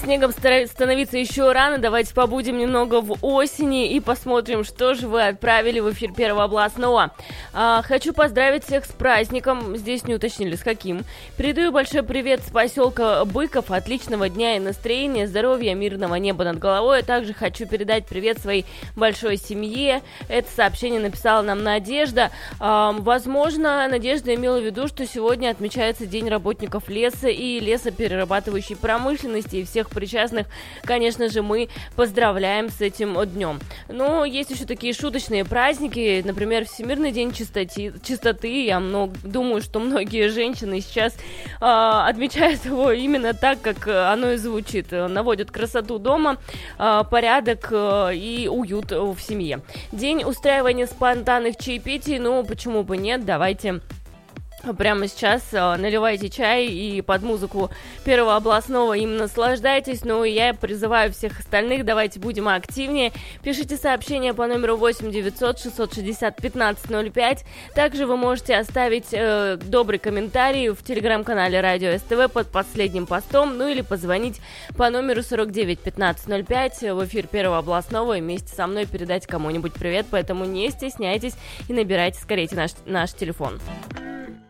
снегом становиться еще рано. Давайте побудем немного в осени и посмотрим, что же вы отправили в эфир Первого областного. Хочу поздравить всех с праздником. Здесь не уточнили, с каким. Передаю большой привет с поселка Быков. Отличного дня и настроения, здоровья, мирного неба над головой. Также хочу передать привет своей большой семье. Это сообщение написала нам Надежда. Возможно, Надежда имела в виду, что сегодня отмечается День работников леса и лесоперерабатывающей промышленности, и всех причастных, конечно же, мы поздравляем с этим днем. Но есть еще такие шуточные праздники, например, Всемирный день чистоты. Я думаю, что многие женщины сейчас отмечают его именно так, как оно и звучит. Наводят красоту дома, порядок и уют в семье. День устраивания спонтанных чаепитий, почему бы нет, давайте... Прямо сейчас наливайте чай и под музыку Первого областного им наслаждайтесь. Я призываю всех остальных, давайте будем активнее. Пишите сообщения по номеру 8 900 660 1505. Также вы можете оставить добрый комментарий в телеграм-канале Радио СТВ под последним постом, или позвонить по номеру 49 1505 в эфир Первого областного и вместе со мной передать кому-нибудь привет. Поэтому не стесняйтесь и набирайте скорее наш телефон.